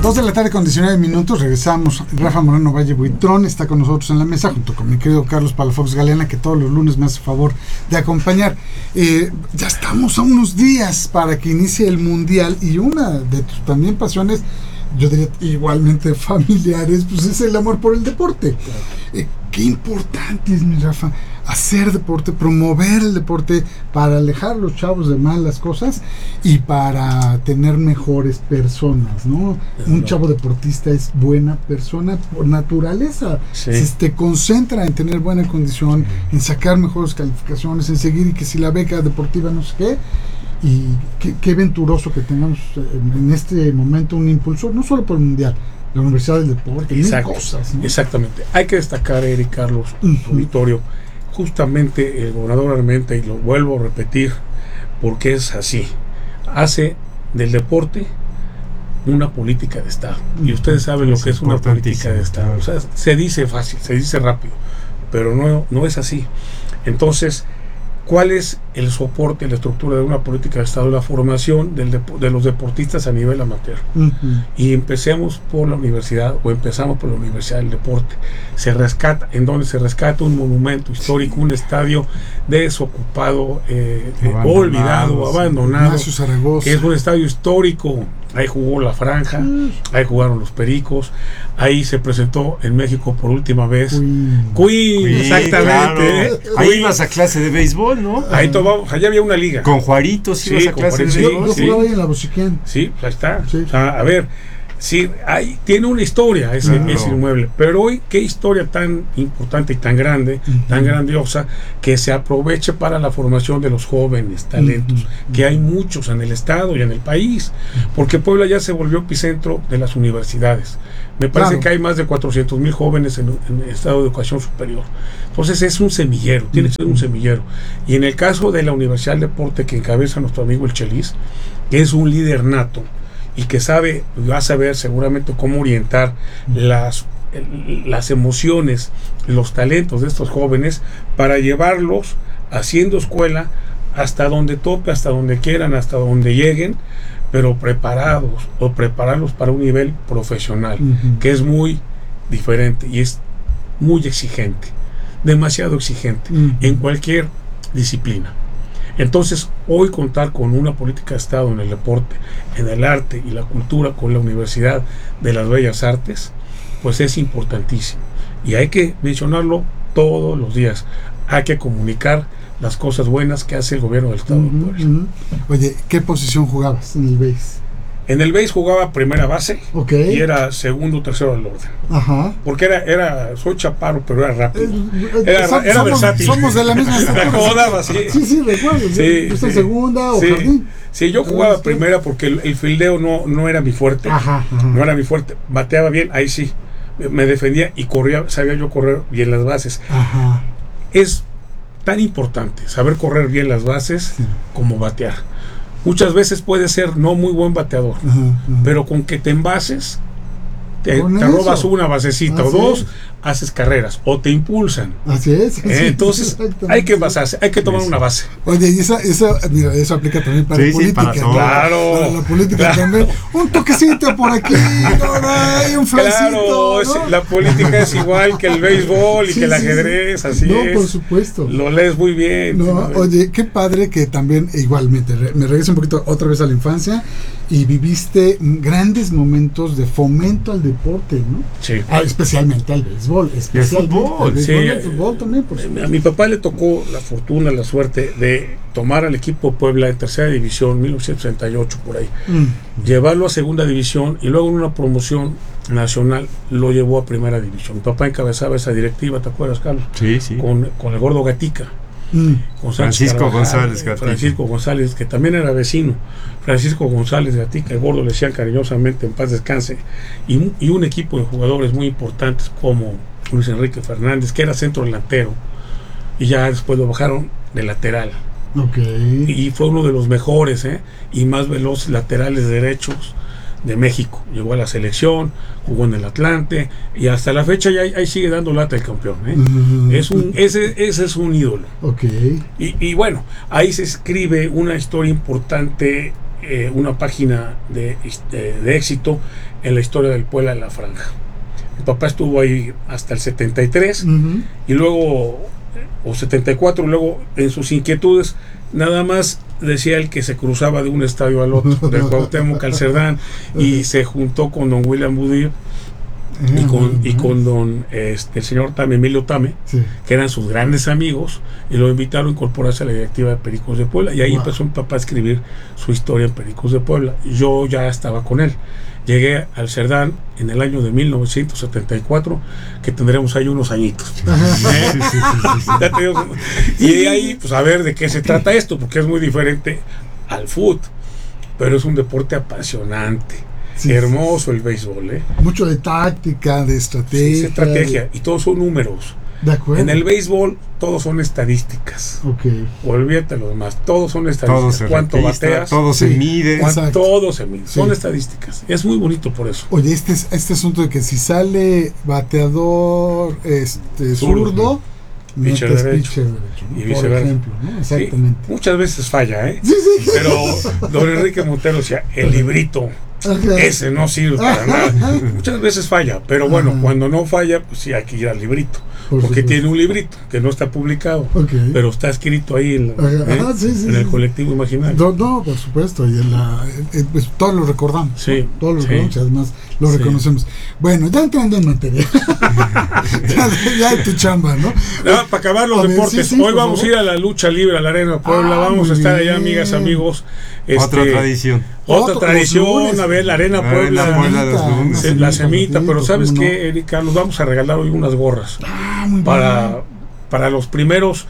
2:19 Regresamos. Rafa Moreno Valle Buitrón está con nosotros en la mesa, junto con mi querido Carlos Palafox Galeana, que todos los lunes me hace favor de acompañar. Ya estamos a unos días para que inicie el Mundial, y una de tus también pasiones, yo diría igualmente familiares, pues es el amor por el deporte. Qué importante es, mi Rafa, hacer deporte, promover el deporte para alejar a los chavos de malas cosas y para tener mejores personas, ¿no? Un chavo deportista es buena persona por naturaleza. Sí. Se concentra en tener buena condición, en sacar mejores calificaciones, en seguir, y que si la beca deportiva no sé qué. Y qué venturoso que tengamos en este momento un impulsor, no solo por el Mundial, la Universidad del Deporte, mil cosas, ¿no? Exactamente. Hay que destacar, Eric, Carlos, auditorio, justamente el gobernador Armenta, y lo vuelvo a repetir porque es así, hace del deporte una política de Estado. Y ustedes saben lo que es una política de Estado. O sea, se dice fácil, se dice rápido, pero no es así. Entonces, ¿cuál es el soporte, la estructura de una política de Estado? La formación de los deportistas a nivel amateur. Y empezamos por la universidad, o empezamos por la Universidad del Deporte. En donde se rescata un monumento histórico, un estadio desocupado, abandonado, que es un estadio histórico. Ahí jugó la Franja, ahí jugaron los Pericos, ahí se presentó en México por última vez Queen, exactamente. Claro. Ahí ibas a clase de béisbol, ¿no? Ahí tomamos, allá había una liga. Con Juaritos ibas a clase de béisbol. Yo jugaba ahí en la Bosiquén. Sí, ahí está. Sí. O sea, a ver, sí, tiene una historia ese inmueble, pero hoy qué historia tan importante y tan grande, tan grandiosa, que se aproveche para la formación de los jóvenes talentos, que hay muchos en el estado y en el país, porque Puebla ya se volvió epicentro de las universidades. Me parece que hay más de 400,000 jóvenes en el estado de educación superior. Entonces es un semillero, tiene que ser un semillero. Y en el caso de la Universidad del Deporte, que encabeza nuestro amigo el Chelis, que es un líder nato y que va a saber seguramente cómo orientar las emociones, los talentos de estos jóvenes para llevarlos haciendo escuela hasta donde tope, hasta donde quieran, hasta donde lleguen, pero prepararlos para un nivel profesional, que es muy diferente y es muy exigente, demasiado exigente en cualquier disciplina. Entonces, hoy contar con una política de Estado en el deporte, en el arte y la cultura, con la Universidad de las Bellas Artes, pues es importantísimo. Y hay que mencionarlo todos los días. Hay que comunicar las cosas buenas que hace el gobierno del Estado de Puebla. Oye, ¿qué posición jugabas en el BASE? En el BASE jugaba primera base, y era segundo o tercero del orden. Ajá. Porque soy chaparro, pero era rápido. Era versátil. Somos de la misma estatura. Me acomodaba, sí. Sí, recuerdo. Sí, ¿Tú segunda o jardín? Sí, yo jugaba primera porque el fildeo no era mi fuerte. No era mi fuerte. Bateaba bien, ahí sí. Me defendía y corría, sabía yo correr bien las bases. Es tan importante saber correr bien las bases como batear. Muchas veces puede ser no muy buen bateador, pero con que te envases, te robas una basecita o dos, haces carreras o te impulsan. Así es. Entonces hay que basarse, hay que tomar una base. Oye, y eso aplica también para la política. Para todo. Claro. Para la política también. Un toquecito por aquí, un flashcito. Claro, la política es igual que el béisbol y que el ajedrez, así es. Por supuesto. Lo lees muy bien. Oye, qué padre que también, igualmente, me regreso un poquito otra vez a la infancia, y viviste grandes momentos de fomento al deporte, ¿no? Sí. Especialmente al béisbol. El fútbol también, por supuesto. A mi papá le tocó la fortuna, la suerte de tomar al equipo Puebla en tercera división, 1968 por ahí, llevarlo a segunda división y luego en una promoción nacional lo llevó a primera división. Mi papá encabezaba esa directiva, ¿te acuerdas, Carlos? Sí. Con el gordo Gatica. Francisco González Gatica. Francisco González, que también era vecino. Francisco González Gatica, el gordo, le decían cariñosamente, en paz descanse, y un equipo de jugadores muy importantes como Luis Enrique Fernández, que era centro delantero, y ya después lo bajaron de lateral. Y fue uno de los mejores y más veloces laterales derechos de México. Llegó a la selección, jugó en el Atlante y hasta la fecha ya ahí sigue dando lata el campeón. Ese es un ídolo. Y bueno, ahí se escribe una historia importante una página de éxito en la historia del Puebla de la Franja. Mi papá estuvo ahí hasta el 73 y luego, o 74, luego en sus inquietudes, nada más decía él que se cruzaba de un estadio al otro, del Cuauhtémoc al Cerdán, y se juntó con don William Budir y con don el señor Tame, Emilio Tame, que eran sus grandes amigos, y lo invitaron a incorporarse a la directiva de Pericos de Puebla, y ahí empezó mi papá a escribir su historia en Pericos de Puebla. Yo ya estaba con él. Llegué al Cerdán en el año de 1974, que tendremos ahí unos añitos. Y de ahí, pues a ver de qué se trata esto, porque es muy diferente al fútbol, pero es un deporte apasionante. Hermoso el béisbol, mucho de táctica, de estrategia. Sí, estrategia, y todos son números. De acuerdo. En el béisbol todos son estadísticas. Olvídate lo demás, todos son estadísticas. Todo cuánto bateas, todo se mide. Todo se mide. Son estadísticas. Es muy bonito por eso. Oye, este asunto de que si sale bateador zurdo, pitcher derecho, ¿no? Y viceversa. Por ejemplo, ¿no? Exactamente. Sí, muchas veces falla, pero don Enrique Montero decía, el librito, ese no sirve para nada. Muchas veces falla, pero bueno, cuando no falla, pues sí hay que ir al librito, porque tiene un librito que no está publicado, pero está escrito ahí en el colectivo imaginario. No, por supuesto, y pues, todos lo recordamos. Sí, todos lo recordamos, y además lo reconocemos. Bueno, ya entrando en materia, ya de tu chamba, ¿no? Para acabar los deportes, hoy vamos a ir a la lucha libre, a la Arena Puebla, vamos a estar allá, amigas, amigos. Otra tradición. Otra tradición, a ver, la Arena Puebla, la semita, pero ¿sabes qué, Erika? Nos vamos a regalar hoy unas gorras para los primeros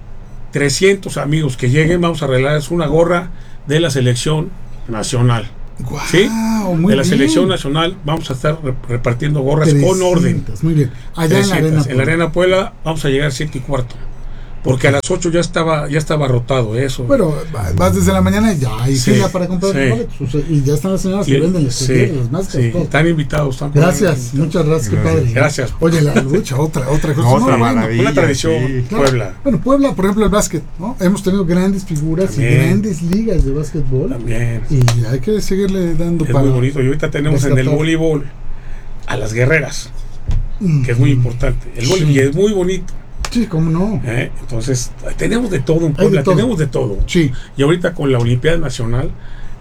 300 amigos que lleguen. Vamos a regalarles una gorra de la selección nacional. ¿Sí? De la selección nacional vamos a estar repartiendo gorras 300, con orden. Muy bien. Allá 300. En la Arena Puebla vamos a llegar a 7:15. Porque a las 8 ya estaba rotado eso. Pero vas desde la mañana y ya hay fila para comprar boletos. Y ya están las señoras que venden las máscaras. Están invitados. Gracias, muchas gracias, qué padre. Gracias. Oye, la lucha, otra cosa. Otra maravilla. Una tradición, Puebla. Bueno, Puebla, por ejemplo, el básquet, ¿no? Hemos tenido grandes figuras y grandes ligas de básquetbol. También. Y hay que seguirle dando para. Es muy bonito. Y ahorita tenemos en el voleibol a las guerreras, que es muy importante. El voleibol es muy bonito. Sí, cómo no. Entonces, tenemos de todo en Puebla, tenemos de todo. Sí. Y ahorita con la Olimpiada Nacional,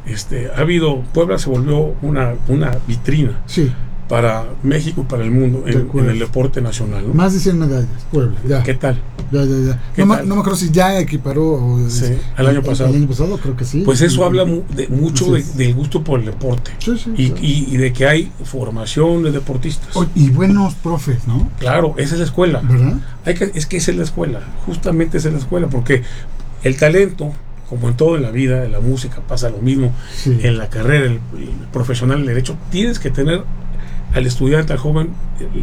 Puebla se volvió una vitrina para México y para el mundo en el deporte nacional, ¿no? Más de 100 medallas, Puebla, ya. ¿Qué tal? Ya. No me acuerdo si ya equiparó el año pasado. El año pasado creo que sí. Pues eso habla mucho del gusto por el deporte. Y de que hay formación de deportistas. Y buenos profes, ¿no? Claro, esa es la escuela. ¿Verdad? Es que esa es la escuela, justamente esa es la escuela, porque el talento, como en todo en la vida, en la música pasa lo mismo, en la carrera, el profesional, el derecho, tienes que tener al estudiante, al joven,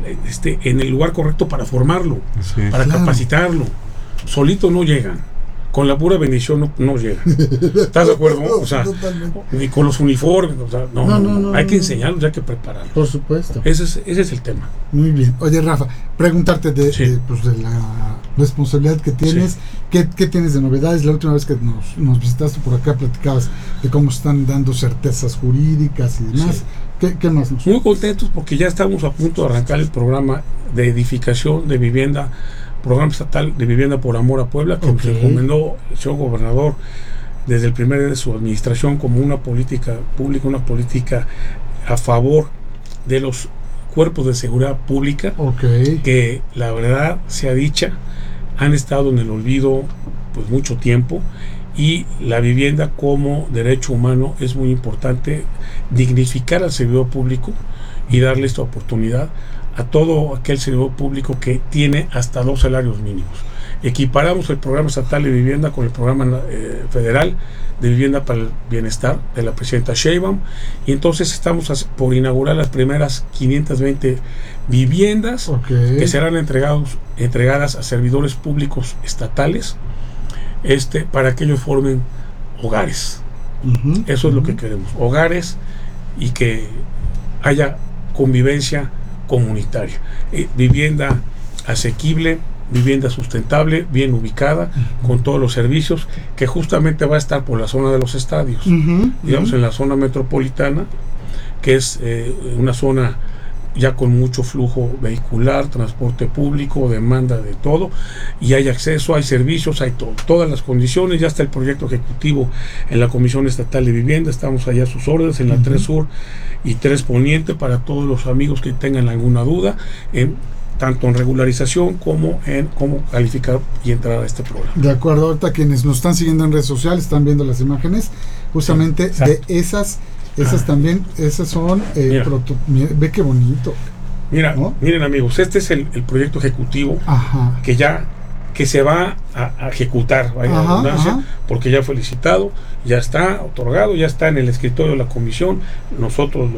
en el lugar correcto para formarlo, para capacitarlo. Solito no llegan, con la pura bendición no llegan. ¿Estás de acuerdo? O sea, ni con los uniformes, o sea, no, hay que enseñarlos, hay que prepararlos. Por supuesto. Ese es el tema. Muy bien. Oye, Rafa, preguntarte de la responsabilidad que tienes, ¿qué tienes de novedades? La última vez que nos visitaste por acá platicabas de cómo están dando certezas jurídicas y demás. ¿Qué más? Muy contentos porque ya estamos a punto de arrancar el programa de edificación de vivienda, programa estatal de vivienda por amor a Puebla, que nos recomendó el señor gobernador desde el primer día de su administración como una política pública, una política a favor de los cuerpos de seguridad pública, que la verdad sea dicha, han estado en el olvido pues mucho tiempo, y la vivienda como derecho humano es muy importante, dignificar al servidor público y darle esta oportunidad a todo aquel servidor público que tiene hasta 2 salarios mínimos. Equiparamos el programa estatal de vivienda con el programa federal de vivienda para el bienestar de la presidenta Sheinbaum, y entonces estamos por inaugurar las primeras 520 viviendas que serán entregadas a servidores públicos estatales, para que ellos formen hogares. Eso es lo que queremos, hogares, y que haya convivencia comunitaria, vivienda asequible, vivienda sustentable, bien ubicada, con todos los servicios, que justamente va a estar por la zona de los estadios, digamos en la zona metropolitana, que es una zona ya con mucho flujo vehicular, transporte público, demanda de todo, y hay acceso, hay servicios, hay todas las condiciones. Ya está el proyecto ejecutivo en la Comisión Estatal de Vivienda, estamos allá a sus órdenes en la 3 Sur y 3 Poniente para todos los amigos que tengan alguna duda, tanto en regularización como en cómo calificar y entrar a este programa. De acuerdo, ahorita quienes nos están siguiendo en redes sociales están viendo las imágenes justamente de esas también, esas son ve qué bonito. Mira, ¿no? Miren amigos, este es el proyecto ejecutivo que se va a ejecutar, porque ya fue licitado, ya está otorgado, ya está en el escritorio de la comisión. Nosotros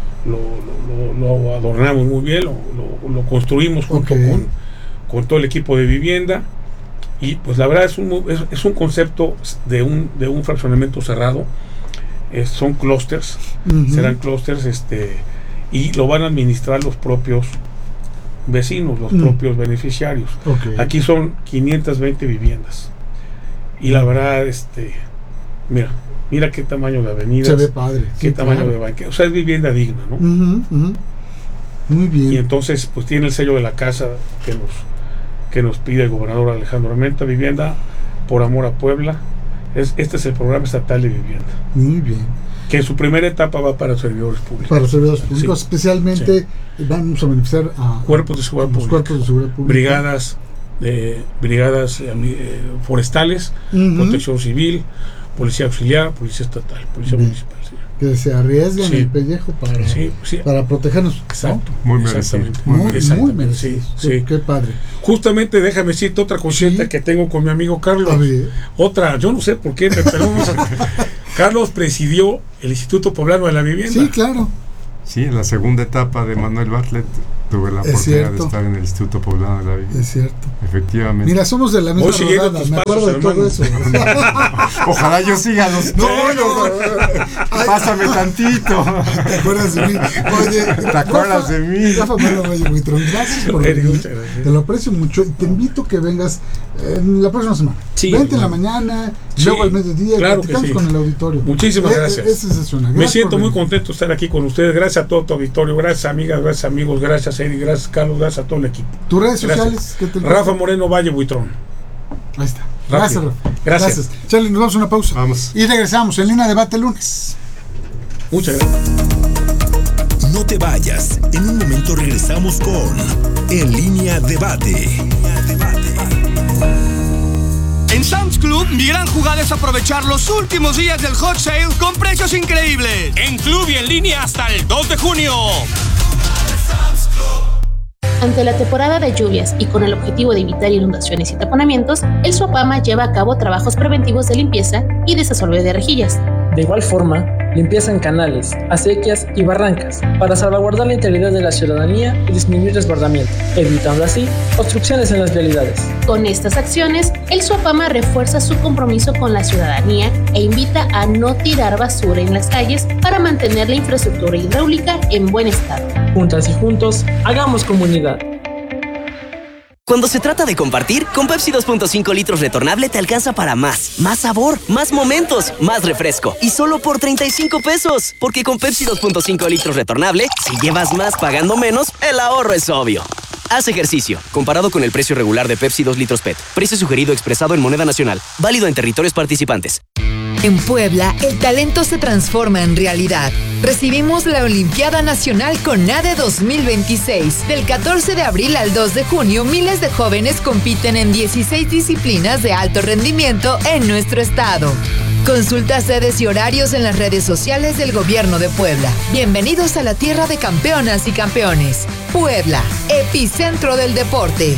lo adornamos muy bien, lo construimos junto con todo el equipo de vivienda, y pues la verdad es un concepto de un fraccionamiento cerrado. Son clústeres, serán clústeres, y lo van a administrar los propios vecinos, los propios beneficiarios. Aquí son 520 viviendas, y la verdad, mira qué tamaño de avenidas, se ve padre, qué tamaño de banqueta, o sea, es vivienda digna, ¿no? Muy bien. Y entonces pues tiene el sello de la casa que nos pide el gobernador Alejandro Armenta, vivienda por amor a Puebla. Este es el programa estatal de vivienda. Muy bien. Que en su primera etapa va para servidores públicos. Para servidores públicos, especialmente vamos a beneficiar a cuerpos de seguridad pública, brigadas forestales, protección civil, policía auxiliar, policía estatal, policía municipal. Que se arriesguen el pellejo para protegernos. Exacto. Muy merecido. Muy merecido. Sí. Qué padre. Justamente déjame decirte otra cosita que tengo con mi amigo Carlos. Otra, yo no sé por qué, pero Carlos presidió el Instituto Poblano de la Vivienda. Sí, claro. Sí, en la segunda etapa de Manuel Bartlett tuve la oportunidad de estar en el Instituto Poblano de la Vivienda. Es cierto. Efectivamente. Mira, somos de la misma rodada, me acuerdo de todo eso. Ojalá yo siga los No. Pásame tantito. ¿Te acuerdas de mí? Oye, ¿te acuerdas de mí? Rafa Buitrón, gracias por venir. Te lo aprecio mucho y te invito a que vengas la próxima semana. Vente en la mañana, luego al mediodía, claro, y platicamos con el auditorio. Muchísimas gracias. Es sensacional. Me siento muy contento de estar aquí con ustedes. Gracias a todo tu auditorio, gracias amigas, gracias amigos, gracias Eddie, gracias Carlos, gracias a todo el equipo. ¿Tus redes sociales? ¿Qué te Rafa Moreno Valle Buitrón. Ahí está. Gracias, Rafa. Gracias. Charlie, nos vamos a una pausa. Vamos. Y regresamos en Línea Debate lunes. Muchas gracias. No te vayas. En un momento regresamos con En Línea Debate. En Sam's Club, mi gran jugada es aprovechar los últimos días del Hot Sale con precios increíbles. En Club y en línea hasta el 2 de junio. Ante la temporada de lluvias y con el objetivo de evitar inundaciones y taponamientos, el SUAPAMA lleva a cabo trabajos preventivos de limpieza y desasolve de rejillas. De igual forma, limpieza en canales, acequias y barrancas para salvaguardar la integridad de la ciudadanía y disminuir desbordamiento, evitando así obstrucciones en las vialidades. Con estas acciones, el SUAPAMA refuerza su compromiso con la ciudadanía e invita a no tirar basura en las calles para mantener la infraestructura hidráulica en buen estado. Juntas y juntos, hagamos comunidad. Cuando se trata de compartir, con Pepsi 2.5 litros retornable te alcanza para más. Más sabor, más momentos, más refresco. Y solo por 35 pesos. Porque con Pepsi 2.5 litros retornable, si llevas más pagando menos, el ahorro es obvio. Haz ejercicio. Comparado con el precio regular de Pepsi 2 litros PET. Precio sugerido expresado en moneda nacional. Válido en territorios participantes. En Puebla, el talento se transforma en realidad. Recibimos la Olimpiada Nacional CONADE 2026. Del 14 de abril al 2 de junio, miles de jóvenes compiten en 16 disciplinas de alto rendimiento en nuestro estado. Consulta sedes y horarios en las redes sociales del Gobierno de Puebla. Bienvenidos a la tierra de campeonas y campeones. Puebla, epicentro del deporte.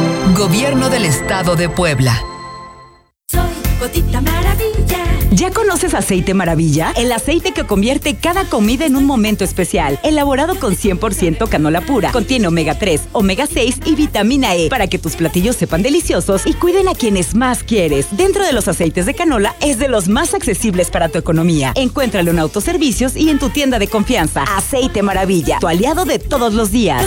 Gobierno del Estado de Puebla. Soy Gotita Maravilla. ¿Ya conoces conoces Aceite Maravilla? El aceite que convierte cada comida en un momento especial. Elaborado con 100% canola pura. Contiene omega 3, omega 6 y vitamina E para que tus platillos sepan deliciosos y cuiden a quienes más quieres. Dentro de los aceites de canola es de los más accesibles para tu economía. Encuéntralo en autoservicios y en tu tienda de confianza. Aceite Maravilla, tu aliado de todos los días.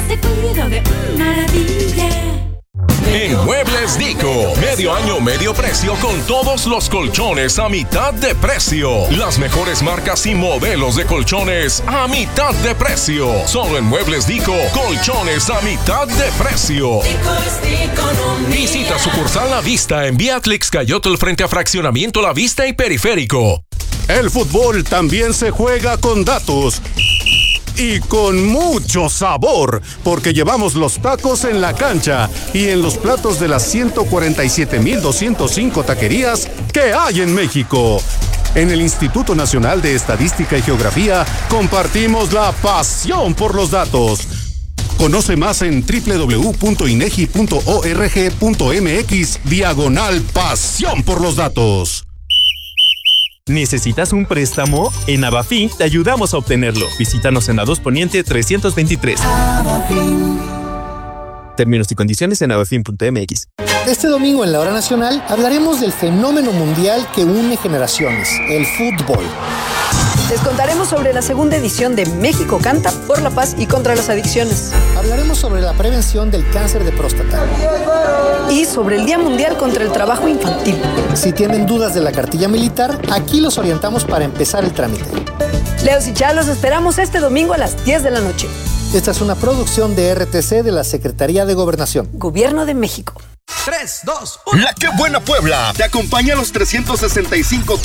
En Muebles Dico, medio año, medio precio con todos los colchones a mitad de precio. Las mejores marcas y modelos de colchones a mitad de precio. Solo en Muebles Dico, colchones a mitad de precio. Visita sucursal La Vista en Vía Atlixcayotl frente a Fraccionamiento La Vista y Periférico. El fútbol también se juega con datos. Y con mucho sabor, porque llevamos los tacos en la cancha y en los platos de las 147,205 taquerías que hay en México. En el Instituto Nacional de Estadística y Geografía compartimos la pasión por los datos. Conoce más en www.inegi.org.mx/pasión por los datos. ¿Necesitas un préstamo? En Abafin te ayudamos a obtenerlo. Visítanos en la 2 Poniente 323. Términos y condiciones en abafin.mx. Este domingo en la Hora Nacional hablaremos del fenómeno mundial que une generaciones, el fútbol. Les contaremos sobre la segunda edición de México Canta por la paz y contra las adicciones. Hablaremos sobre la prevención del cáncer de próstata. Y sobre el Día Mundial contra el Trabajo Infantil. Si tienen dudas de la cartilla militar, aquí los orientamos para empezar el trámite. Leos y Chá, los esperamos este domingo a las 10 de la noche. Esta es una producción de RTC de la Secretaría de Gobernación. Gobierno de México. 3, 2, 1. La Que Buena Puebla te acompaña a los 365